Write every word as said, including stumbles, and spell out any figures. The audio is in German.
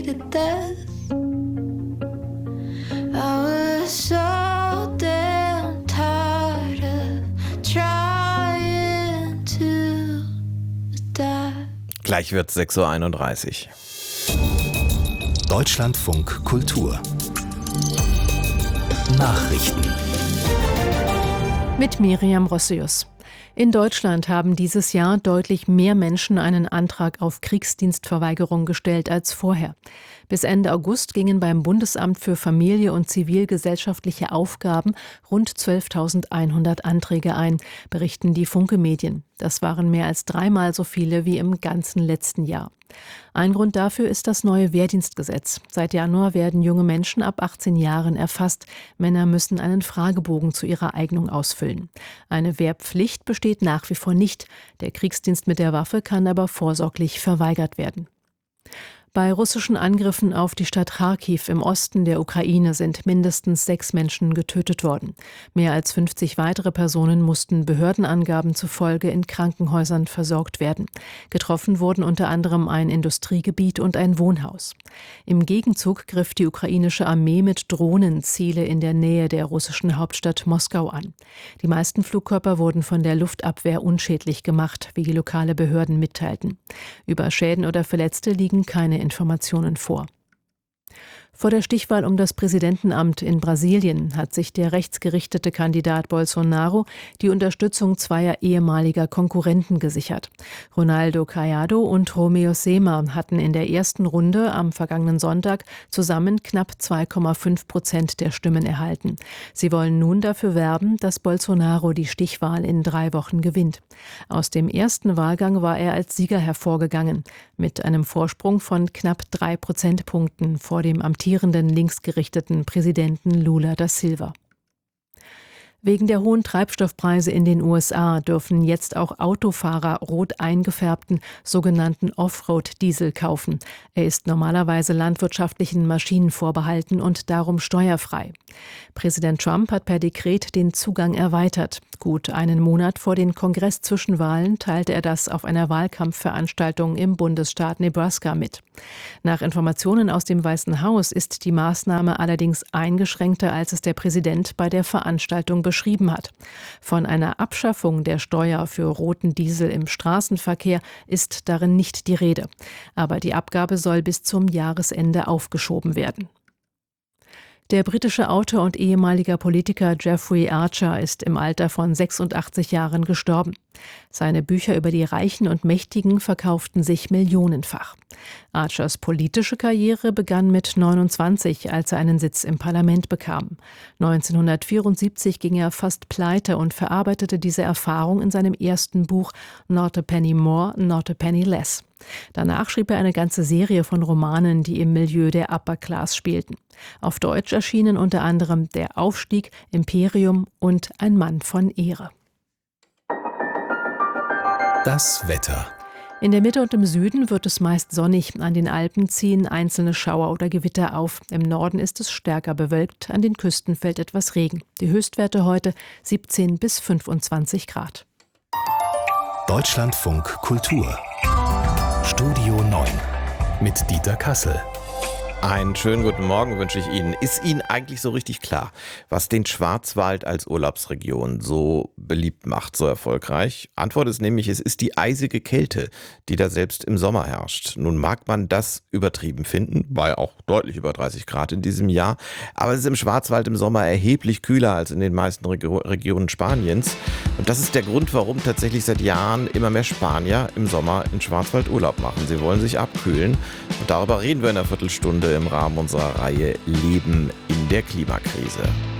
to death. I was so damn tired of trying to die. Gleich wird sechs Uhr einunddreißig. Deutschlandfunk Kultur Nachrichten mit Miriam Rossius. In Deutschland haben dieses Jahr deutlich mehr Menschen einen Antrag auf Kriegsdienstverweigerung gestellt als vorher. Bis Ende August gingen beim Bundesamt für Familie und zivilgesellschaftliche Aufgaben rund zwölftausendeinhundert Anträge ein, berichten die Funke-Medien. Das waren mehr als dreimal so viele wie im ganzen letzten Jahr. Ein Grund dafür ist das neue Wehrdienstgesetz. Seit Januar werden junge Menschen ab achtzehn Jahren erfasst. Männer müssen einen Fragebogen zu ihrer Eignung ausfüllen. Eine Wehrpflicht besteht nach wie vor nicht. Der Kriegsdienst mit der Waffe kann aber vorsorglich verweigert werden. Bei russischen Angriffen auf die Stadt Charkiw im Osten der Ukraine sind mindestens sechs Menschen getötet worden. Mehr als fünfzig weitere Personen mussten Behördenangaben zufolge in Krankenhäusern versorgt werden. Getroffen wurden unter anderem ein Industriegebiet und ein Wohnhaus. Im Gegenzug griff die ukrainische Armee mit Drohnen Ziele in der Nähe der russischen Hauptstadt Moskau an. Die meisten Flugkörper wurden von der Luftabwehr unschädlich gemacht, wie die lokale Behörden mitteilten. Über Schäden oder Verletzte liegen keine Informationen vor. Vor der Stichwahl um das Präsidentenamt in Brasilien hat sich der rechtsgerichtete Kandidat Bolsonaro die Unterstützung zweier ehemaliger Konkurrenten gesichert. Ronaldo Caiado und Romeu Zema hatten in der ersten Runde am vergangenen Sonntag zusammen knapp zwei Komma fünf Prozent der Stimmen erhalten. Sie wollen nun dafür werben, dass Bolsonaro die Stichwahl in drei Wochen gewinnt. Aus dem ersten Wahlgang war er als Sieger hervorgegangen, mit einem Vorsprung von knapp drei Prozentpunkten vor dem amtierenden linksgerichteten Präsidenten Lula da Silva. Wegen der hohen Treibstoffpreise in den U S A dürfen jetzt auch Autofahrer rot eingefärbten sogenannten Offroad-Diesel kaufen. Er ist normalerweise landwirtschaftlichen Maschinen vorbehalten und darum steuerfrei. Präsident Trump hat per Dekret den Zugang erweitert. Gut einen Monat vor den Kongress-Zwischenwahlen teilte er das auf einer Wahlkampfveranstaltung im Bundesstaat Nebraska mit. Nach Informationen aus dem Weißen Haus ist die Maßnahme allerdings eingeschränkter, als es der Präsident bei der Veranstaltung beschrieben hat. Von einer Abschaffung der Steuer für roten Diesel im Straßenverkehr ist darin nicht die Rede. Aber die Abgabe soll bis zum Jahresende aufgeschoben werden. Der britische Autor und ehemaliger Politiker Jeffrey Archer ist im Alter von sechsundachtzig Jahren gestorben. Seine Bücher über die Reichen und Mächtigen verkauften sich millionenfach. Archers politische Karriere begann mit neunundzwanzig, als er einen Sitz im Parlament bekam. neunzehnhundertvierundsiebzig ging er fast pleite und verarbeitete diese Erfahrung in seinem ersten Buch Not a Penny More, Not a Penny Less. Danach schrieb er eine ganze Serie von Romanen, die im Milieu der Upper Class spielten. Auf Deutsch erschienen unter anderem Der Aufstieg, Imperium und Ein Mann von Ehre. Das Wetter. In der Mitte und im Süden wird es meist sonnig. An den Alpen ziehen einzelne Schauer oder Gewitter auf. Im Norden ist es stärker bewölkt. An den Küsten fällt etwas Regen. Die Höchstwerte heute siebzehn bis fünfundzwanzig Grad. Deutschlandfunk Kultur Studio neun mit Dieter Kassel. Einen schönen guten Morgen wünsche ich Ihnen. Ist Ihnen eigentlich so richtig klar, was den Schwarzwald als Urlaubsregion so beliebt macht, so erfolgreich? Antwort ist nämlich, es ist die eisige Kälte, die da selbst im Sommer herrscht. Nun mag man das übertrieben finden, bei auch deutlich über dreißig Grad in diesem Jahr, aber es ist im Schwarzwald im Sommer erheblich kühler als in den meisten Regio- Regionen Spaniens. Und das ist der Grund, warum tatsächlich seit Jahren immer mehr Spanier im Sommer in Schwarzwald Urlaub machen. Sie wollen sich abkühlen und darüber reden wir in einer Viertelstunde im Rahmen unserer Reihe Leben in der Klimakrise.